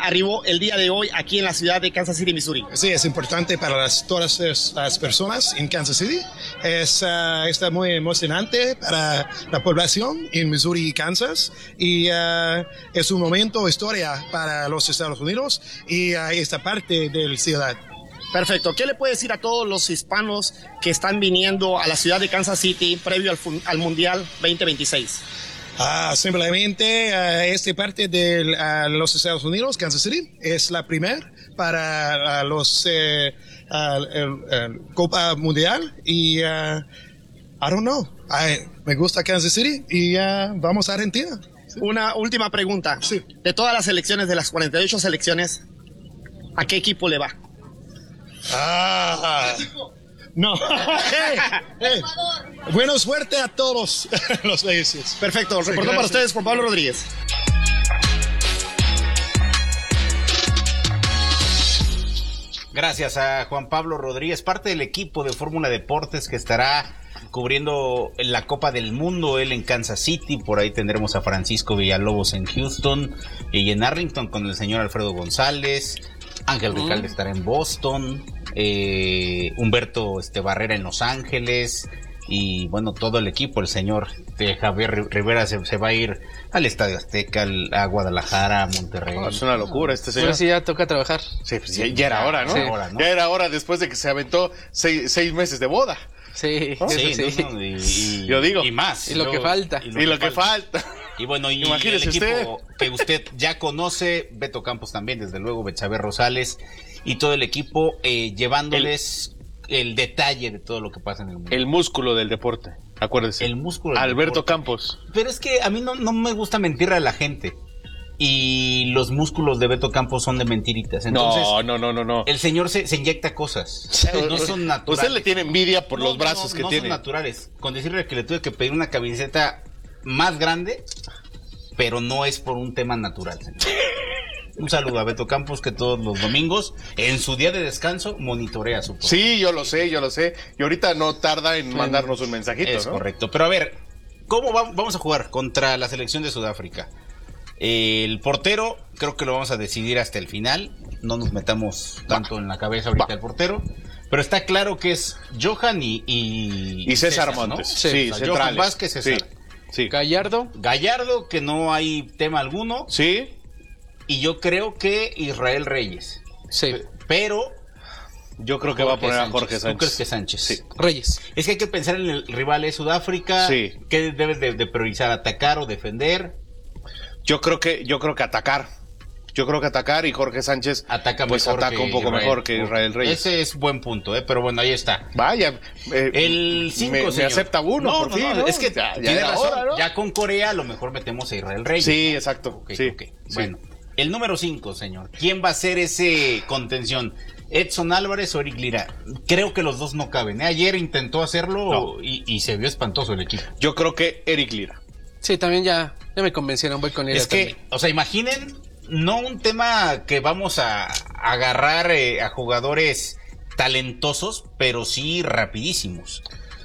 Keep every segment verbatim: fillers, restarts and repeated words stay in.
arribó el día de hoy aquí en la ciudad de Kansas City, Missouri. Sí, es importante para las, todas las personas en Kansas City. Es, uh, está muy emocionante para la población en Missouri y Kansas. Y uh, es un momento, historia para los Estados Unidos y uh, esta parte de la ciudad. Perfecto. ¿Qué le puede decir a todos los hispanos que están viniendo a la ciudad de Kansas City previo al, al Mundial veinte veintiséis? Ah, simplemente uh, esta parte de uh, los Estados Unidos, Kansas City, es la primera para uh, los eh, uh, el, el Copa Mundial y uh, I don't know, I, me gusta Kansas City y uh, vamos a Argentina. Sí. Una última pregunta. Sí. De todas las selecciones, de las cuarenta y ocho selecciones, ¿a qué equipo le va? Ah, no. hey, hey. Buena suerte a todos los países. Perfecto. Reportó para ustedes Juan Pablo Rodríguez. Gracias a Juan Pablo Rodríguez, parte del equipo de Fórmula Deportes que estará cubriendo la Copa del Mundo, él en Kansas City. Por ahí tendremos a Francisco Villalobos en Houston y en Arlington con el señor Alfredo González. Ángel Ricalde estará en Boston, eh, Humberto este, Barrera en Los Ángeles y bueno, todo el equipo, el señor de Javier Rivera se, se va a ir al Estadio Azteca, al, a Guadalajara, a Monterrey. Oh, es una locura este señor. Pero sí, ya toca trabajar. Sí, pues ya, ya era hora, ¿no? Sí. Hora, ¿no? Ya era hora después de que se aventó seis, seis meses de boda. Sí, ¿Oh? Sí, sí, sí. no, no, y, y, Yo digo. y más. Y lo que falta. Y lo, y lo que falta. falta. Y bueno, y Imagínese el equipo usted. que usted ya conoce, Beto Campos también, desde luego, Betsabe Rosales y todo el equipo eh, llevándoles el, el detalle de todo lo que pasa en el mundo. El músculo del deporte, acuérdese. El músculo del Alberto deporte. Campos. Pero es que a mí no, no me gusta mentirle a la gente. Y los músculos de Beto Campos son de mentiritas. Entonces, no, no, no, no, no. el señor se, se inyecta cosas. No son naturales. Usted le tiene envidia por No, los no, brazos no, que no tiene. No son naturales. Con decirle que le tuve que pedir una camiseta más grande, pero no es por un tema natural, señor. Un saludo a Beto Campos, que todos los domingos, en su día de descanso, monitorea su programa. Sí, yo lo sé, yo lo sé. Y ahorita no tarda en mandarnos un mensajito, Es ¿no? correcto. Pero a ver, ¿cómo va, vamos a jugar contra la selección de Sudáfrica? El portero, creo que lo vamos a decidir hasta el final. No nos metamos tanto va. en la cabeza ahorita va. el portero. Pero está claro que es Johan y... Y, y César, César ¿no? Montes. Sí, sí o sea, Johan Vázquez, César. Sí, sí. Gallardo. Gallardo, que no hay tema alguno. Sí. Y yo creo que Israel Reyes. Sí. Pero... Yo creo que Jorge va a poner Sánchez. a Jorge Sánchez. ¿Tú crees que Sánchez? Sí. Reyes. Es que hay que pensar en el rival de Sudáfrica. Sí. ¿Qué debes de, de priorizar? ¿Atacar o defender? Yo creo que, yo creo que atacar. Yo creo que atacar y Jorge Sánchez ataca pues mejor ataca que un poco Israel. mejor que Israel Reyes. Ese es buen punto, ¿eh? Pero bueno, ahí está. Vaya, eh, el cinco, me, me acepta uno, no, por no, fin, no, ¿no? Es que ya, ya tiene razón. hora, ¿no? Ya con Corea a lo mejor metemos a Israel Reyes. Sí, ¿no? exacto. Okay, sí, okay. sí. Bueno, el número cinco, señor. ¿Quién va a ser ese contención? ¿Edson Álvarez o Eric Lira? Creo que los dos no caben, ¿eh? Ayer intentó hacerlo no. y, y se vio espantoso el equipo. Yo creo que Eric Lira. Sí, también ya, ya me convencieron, voy con Lira. Es que, también. o sea, imaginen, no un tema que vamos a agarrar eh, a jugadores talentosos, pero sí rapidísimos.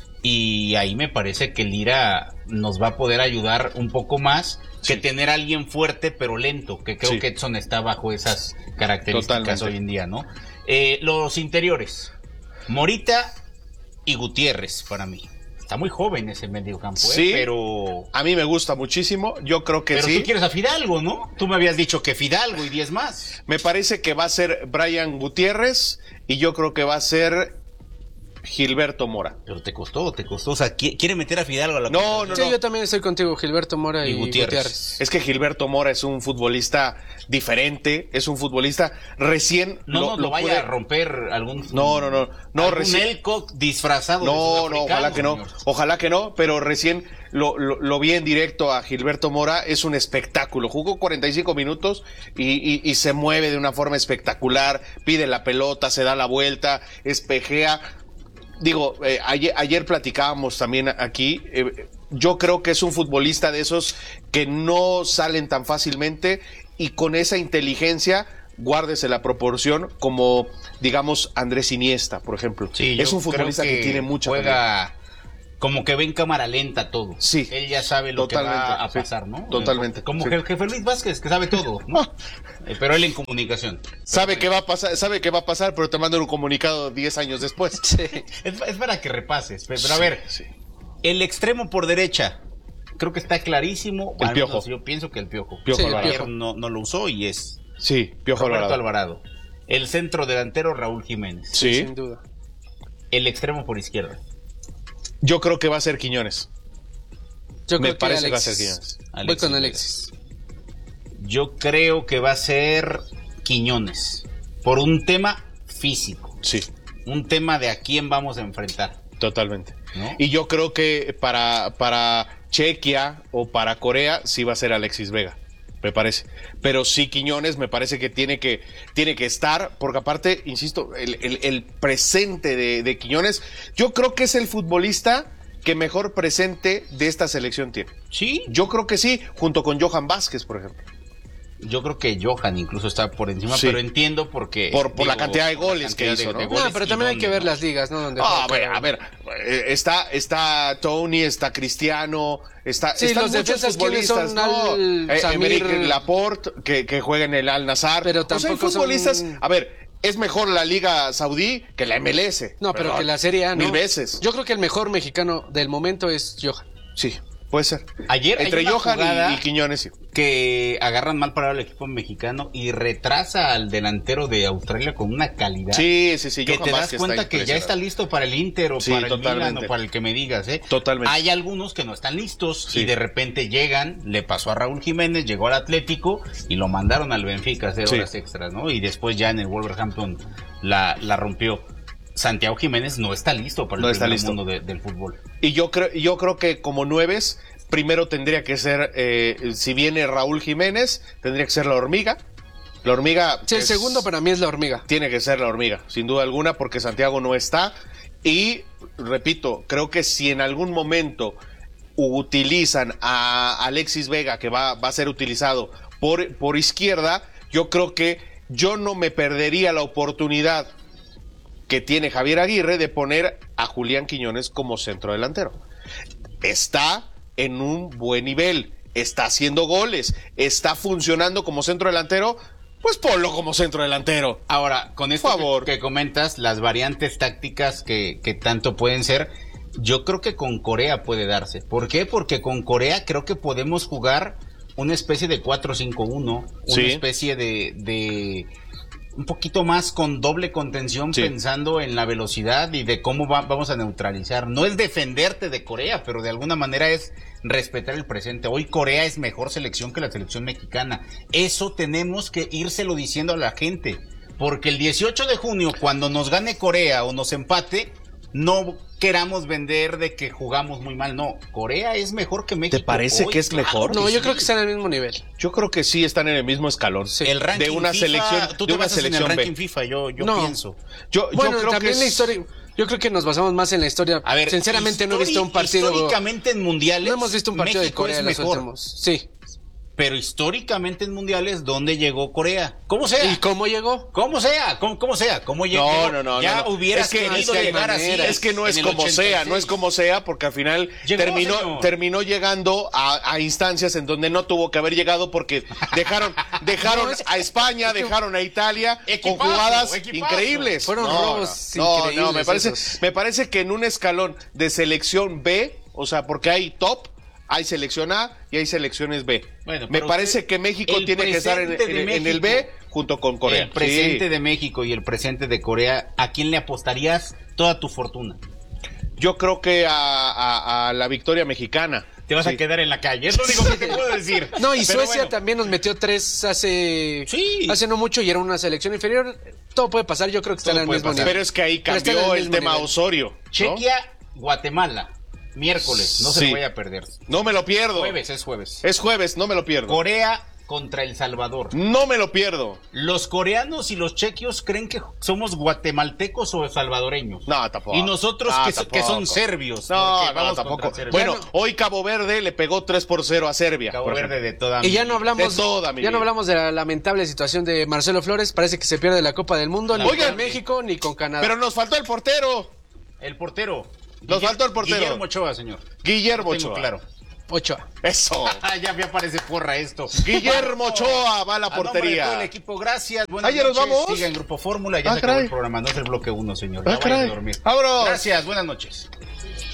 Y ahí me parece que Lira nos va a poder ayudar un poco más que sí. tener a alguien fuerte pero lento, que creo sí. que Edson está bajo esas características Totalmente. hoy en día, ¿no? Eh, los interiores, Morita y Gutiérrez para mí. Está muy joven ese mediocampo, sí, ¿eh? Pero... a mí me gusta muchísimo, yo creo que pero sí. Pero tú quieres a Fidalgo, ¿no? Tú me habías dicho que Fidalgo y diez más. Me parece que va a ser Brian Gutiérrez y yo creo que va a ser Gilberto Mora. Pero te costó, te costó. O sea, quiere meter a Fidalgo a la No, no, sí, no. yo también estoy contigo, Gilberto Mora y, y Gutiérrez. Gutiérrez. Es que Gilberto Mora es un futbolista diferente, es un futbolista recién... No, lo, no, lo, lo vaya puede... a romper algún... No, no, no. no algún recién... Elcock disfrazado No, de no, ojalá que no. Señor. Ojalá que no, pero recién lo, lo, lo vi en directo a Gilberto Mora, es un espectáculo. Jugó cuarenta y cinco minutos y, y, y se mueve de una forma espectacular, pide la pelota, se da la vuelta, espejea... Digo, eh, ayer, ayer platicábamos también aquí, eh, yo creo que es un futbolista de esos que no salen tan fácilmente y con esa inteligencia, guárdese la proporción, como digamos Andrés Iniesta, por ejemplo. Sí, es un futbolista que, que tiene mucha juega como que ve en cámara lenta todo. Sí. Él ya sabe lo Totalmente, que va a sí. pasar, ¿no? Totalmente, Como sí. que el jefe Luis Vázquez, que sabe todo, ¿no? Eh, Pero él en comunicación. Sabe qué va a pasar, sabe qué va a pasar, pero te mandan un comunicado diez años después. Sí. Es, es para que repases. Pero a ver, Sí. el extremo por derecha, creo que está clarísimo. El Al Piojo. menos Yo pienso que el Piojo. Piojo Sí, el Alvarado. Ayer no, no lo usó y es Sí, Piojo Roberto Alvarado. Alvarado. El centro delantero, Raúl Jiménez. Sí. Sin duda. El extremo por izquierda. Yo creo que va a ser Quiñones. Yo Me creo parece que que va a ser Alexis. Quiñones. Voy Alexis con Vega. Alexis. Yo creo que va a ser Quiñones. Por un tema físico. Sí, Un tema de a quién vamos a enfrentar. totalmente. ¿No? Y yo creo que para, para Chequia o para Corea sí va a ser Alexis Vega, me parece. Pero sí Quiñones me parece que tiene que, tiene que estar, porque aparte, insisto, el, el- el presente de, de Quiñones, yo creo que es el futbolista que mejor presente de esta selección tiene. Sí. Yo creo que sí, junto con Johan Vázquez, por ejemplo. Yo creo que Johan incluso está por encima, Sí. pero entiendo porque... Por- por la digo, cantidad de por la goles que cantidad hizo, ¿no? No, goles pero y también hay dónde, que ver ¿no? las ligas, ¿no? Donde Ah, a juega. ver, a ver, eh, está, está Tony, está Cristiano, está, Sí, están los muchos defensas, ¿quiénes futbolistas, son? ¿no? Al- Eh, Samir- Emerick Laporte, que, que juega en el Al Nassr. Pero O sea, hay tampoco son- futbolistas, a ver, es mejor la Liga Saudí que la M L S. No, pero Perdón, que la Serie A, ¿no? Mil veces. Yo creo que el mejor mexicano del momento es Johan. Sí, puede ser. Ayer hay Entre una Johan jugada- y, y Quiñones, sí. Que agarran mal parado al equipo mexicano y retrasa al delantero de Australia con una calidad. Sí, sí, sí. Que Johan te das Vázquez cuenta está que ya está impresionante. listo para el Inter o Sí, para el Milan totalmente. o para el que me digas, ¿eh? Totalmente. Hay algunos que no están listos Sí. y de repente llegan, le pasó a Raúl Jiménez, llegó al Atlético y lo mandaron al Benfica a hacer Sí. horas extras, ¿no? Y después ya en el Wolverhampton la, la rompió. Santiago Jiménez no está listo para el No está primer listo. mundo de- del fútbol. Y yo creo, yo creo que como nueves, primero tendría que ser, eh, si viene Raúl Jiménez, tendría que ser la hormiga. La hormiga. Sí, el es- segundo para mí es la hormiga. Tiene que ser la hormiga, sin duda alguna, porque Santiago no está. Y repito, creo que si en algún momento utilizan a Alexis Vega, que va, va a ser utilizado por, por izquierda, yo creo que yo no me perdería la oportunidad que tiene Javier Aguirre de poner a Julián Quiñones como centro delantero. Está en un buen nivel, está haciendo goles, está funcionando como centro delantero, pues ponlo como centro delantero. Ahora, con esto Por favor. Que, que comentas, las variantes tácticas que, que tanto pueden ser, yo creo que con Corea puede darse. ¿Por qué? Porque con Corea creo que podemos jugar una especie de cuatro cinco uno, una Sí. especie de, de un poquito más con doble contención, Sí. pensando en la velocidad y de cómo va- vamos a neutralizar. No es defenderte de Corea, pero de alguna manera es respetar el presente. Hoy Corea es mejor selección que la selección mexicana. Eso tenemos que írselo diciendo a la gente, porque el dieciocho de junio, cuando nos gane Corea o nos empate, no queramos vender de que jugamos muy mal. No, Corea es mejor que México. ¿Te parece hoy, que es claro mejor? No, yo sí. creo que están al mismo nivel. Yo creo que sí están en el mismo escalón. Sí. El ranking de una FIFA, selección, tú de te una basas en el selección ranking B. FIFA, yo, yo No. pienso. Yo, yo Bueno, creo también que la es- historia. Yo creo que nos basamos más en la historia. A ver, Sinceramente no he histori- visto un partido. Históricamente en mundiales, No hemos visto un partido México de Corea es en los mejor. últimos. Sí. Pero históricamente en mundiales, ¿dónde llegó Corea? ¿Cómo sea? ¿Y cómo llegó? ¿Cómo sea? ¿Cómo, cómo sea? ¿Cómo llegó? No, no, no. Ya no, no. hubieras es que, querido es que hay llegar así. maneras. Es que no en es el como ochenta y sea, seis. no es como sea, porque al final Llegó, terminó, señor. terminó llegando a, a instancias en donde no tuvo que haber llegado porque dejaron, dejaron No, es- a España, es que- dejaron a Italia Equipazo, con jugadas equipazo. increíbles. Fueron no, robos no, no, increíbles no, me parece, esos. me parece que en un escalón de selección B, o sea, porque hay top, hay selección A y hay selecciones B. Bueno, me pero parece usted- que México el tiene que estar en, presente de en- en el México. B junto con Corea. El presente Sí. de México y el presente de Corea, ¿a quién le apostarías toda tu fortuna? Yo creo que a, a- a la victoria mexicana. Te vas Sí. a quedar en la calle, es lo único que te puedo decir. No, y Pero Suecia bueno, también nos metió tres hace Sí. hace no mucho y era una selección inferior. Todo puede pasar, yo creo que están Todo al puede mismo pasar. nivel. Pero es que ahí Pero están cambió al el mismo tema nivel. Osorio. ¿no? Chequia, Guatemala, miércoles, no se Sí. lo vaya a perder. No me lo pierdo. Jueves, es jueves. Es jueves, no me lo pierdo. Corea contra El Salvador. No me lo pierdo. Los coreanos y los chequios creen que somos guatemaltecos o salvadoreños. No, tampoco. Y nosotros No, que, so- que tampoco. son serbios. No, porque no, vamos tampoco. contra Serbia. Bueno, Ya no- hoy Cabo Verde le pegó tres por cero a Serbia. Cabo por Verde ejemplo. de toda Y mi ya no vida. hablamos De toda mi ya no vida. hablamos de la lamentable situación de Marcelo Flores, parece que se pierde la Copa del Mundo ni Oigan, con México ni con Canadá. Pero nos faltó el portero. El portero. Nos faltó el portero. Guillermo Ochoa, señor. Guillermo Lo tengo Ochoa. claro. Ochoa. Eso. ya me aparece porra esto. Guillermo Ochoa va a la A nombre de portería. todo el equipo, gracias. Buenas Ah, ¿ya nos noches. vamos? Siga en Grupo Fórmula. Ya Ah, se acabó caray. el programa. No es el bloque uno, señor. Ah, Ya vaya a caray. dormir. Vámonos. Gracias. Buenas noches.